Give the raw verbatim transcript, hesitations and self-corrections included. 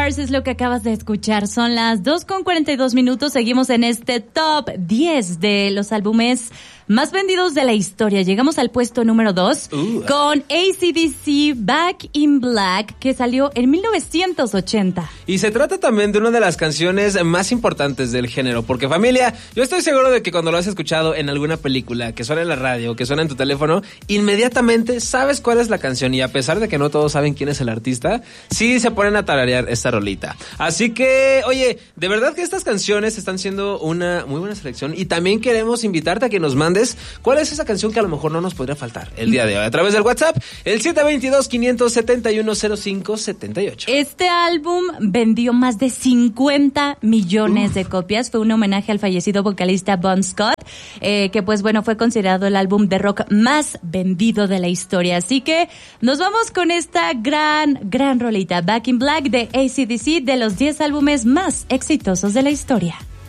Stars es lo que acabas de escuchar. Son las dos con cuarenta y dos minutos. Seguimos en este top diez de los álbumes más vendidos de la historia. Llegamos al puesto número dos uh. con A C D C Back in Black, que salió en mil novecientos ochenta. Y se trata también de una de las canciones más importantes del género, porque familia, yo estoy seguro de que cuando lo has escuchado en alguna película, que suena en la radio, que suena en tu teléfono, inmediatamente sabes cuál es la canción, y a pesar de que no todos saben quién es el artista, sí se ponen a tararear esta rolita. Así que, oye, de verdad que estas canciones están siendo una muy buena selección, y también queremos invitarte a que nos mandes cuál es esa canción que a lo mejor no nos podría faltar el día de hoy a través del WhatsApp, el siete dos dos, cinco siete uno, cero cinco siete ocho. Este álbum vendió más de cincuenta millones Uf. de copias. Fue un homenaje al fallecido vocalista Bon Scott, eh, que pues bueno, fue considerado el álbum de rock más vendido de la historia. Así que nos vamos con esta gran, gran rolita, Back in Black de A C D C, de los diez álbumes más exitosos de la historia.